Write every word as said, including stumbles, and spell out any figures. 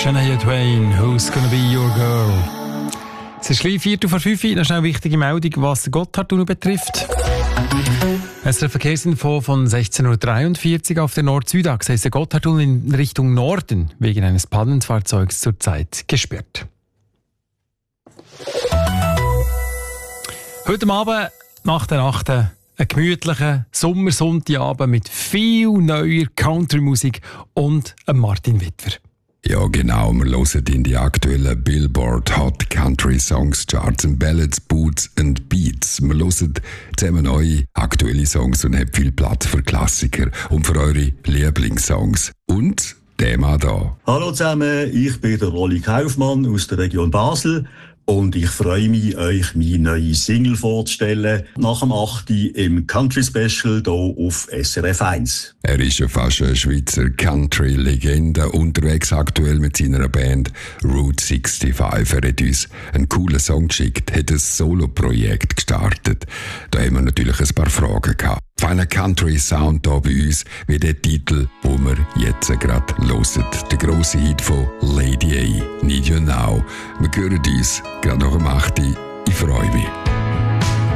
Shania Twain, Who's Gonna Be Your Girl? Es ist gleich Viertel vor fünf, noch schnell eine wichtige Meldung, was den Gotthardtunnel betrifft. Es ist eine Verkehrsinfo von sechzehn Uhr dreiundvierzig auf der Nord-Süd-Achse. Ist der Gotthardtunnel in Richtung Norden wegen eines Pannenfahrzeugs zurzeit gesperrt. Heute Abend, nach der Nacht, einen gemütlichen Sommersonntagabend mit viel neuer Country-Musik und einem Martin Wittwer. Ja, genau. Wir hören in die aktuellen Billboard Hot Country Songs Charts und Ballads, Boots and Beats. Wir hören zusammen neue aktuelle Songs und haben viel Platz für Klassiker und für eure Lieblingssongs. Und der Mann da. Hallo zusammen, ich bin der Rolli Kaufmann aus der Region Basel. Und ich freue mich, euch meine neue Single vorzustellen, nach dem achten im Country Special hier auf S R F eins. Er ist ja fast eine Schweizer Country-Legende, unterwegs aktuell mit seiner Band Route sechsundsechzig. Er hat uns einen coolen Song geschickt, hat ein Solo-Projekt gestartet. Da haben wir natürlich ein paar Fragen gehabt. Feiner Country-Sound hier bei uns, wie der Titel, den wir jetzt gerade hören. Der grosse Hit von Lady A, Need You Now. Wir hören uns gerade nach dem achten. Ich freue mich.